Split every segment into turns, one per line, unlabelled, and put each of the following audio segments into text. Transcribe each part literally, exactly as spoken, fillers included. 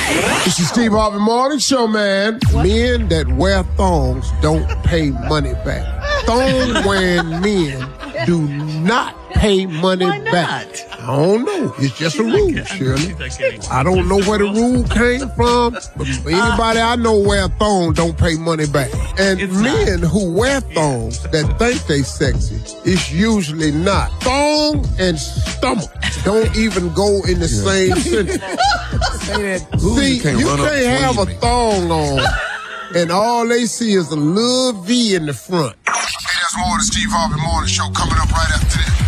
This is Steve Harvey Morning Show, man. What? Men that wear thongs don't pay money back. Thong wearing men do not pay money
Why not?
back. I don't know. It's just a rule, Shirley. I don't know where the rule came from, but anybody I know wear thongs don't pay money back. And
It's
men
not.
who wear thongs that think they sexy, it's usually not. Thong and stomach don't even go in the same sentence. See, you can't have a thong on and all they see is a little V in the front. Hey, there's more of the Steve Harvey Morning Show coming up right after this.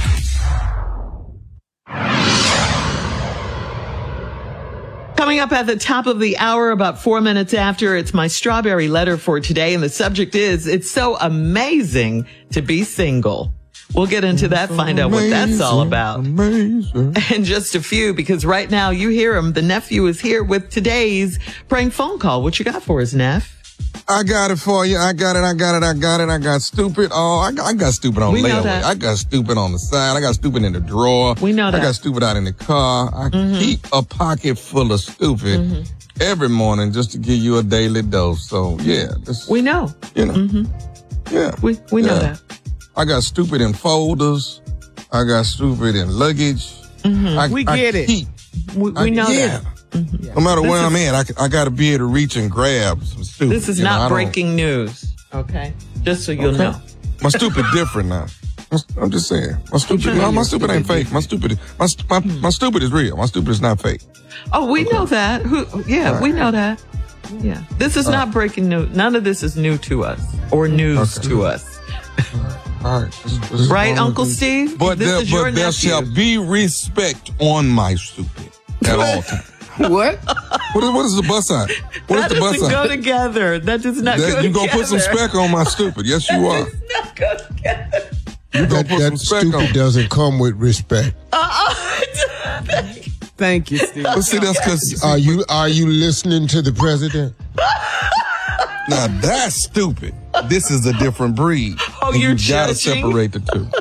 Coming up at the top of the hour, about four minutes after, it's my strawberry letter for today. And the subject is, it's so amazing to be single. We'll get into that, find out what that's all about.
Amazing.
And just a few, because right now you hear him. The nephew is here with today's prank phone call. What you got for us, Neff?
I got it for you. I got it. I got it. I got it. I got stupid. Oh, I got, I got stupid on
We know
layaway.
that.
I got stupid on the side. I got stupid in the drawer.
We know that.
I got stupid out in the car. I
Mm-hmm.
keep a pocket full of stupid
Mm-hmm.
every morning just to give you a daily dose. So yeah, this,
We know.
you know,
Mm-hmm.
yeah,
We, we know
yeah.
that.
I got stupid in folders. I got stupid in luggage. I,
We
I
get it.
keep,
We, we
I,
know
yeah.
that.
No matter
This
where
is-
I'm at, I, I got to be able to reach and grab some stupid.
This is
you know, I
not
don't-
breaking news. Okay? Just so you'll
Okay.
know.
My stupid different now. I'm just saying. My stupid, no, my stupid ain't fake. My stupid, my, my, my stupid is real. My stupid is not fake.
Oh, we know that. Who? Yeah, we know that. Yeah. This is not breaking news. None of this is new to us or news
Okay.
to us.
All right. This- this is
Right,
wrong
Uncle
with me.
Steve?
But
This
there,
is your
but there
nephew.
shall be respect on my stupid at all times.
What?
What is, what is the bus sign? What
That
is the bus
doesn't
sign?
go together. That does not
That-
go
you
together.
gonna put some speck on my stupid? Yes, you are.
Does not go together.
You gonna
That,
put some
that
speck
stupid
on?
doesn't come with respect.
Thank you, Steve.
But see, that's because
Are you are you listening to the president?
now that's stupid. This is a different breed.
Oh,
and
you're
you gotta
judging?
separate the two.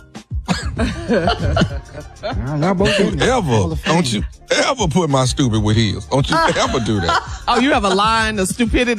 Y'all both in there.
Ever, don't you ever put my stupid with heels. Don't you ever do that.
Oh, you have a line of stupidity.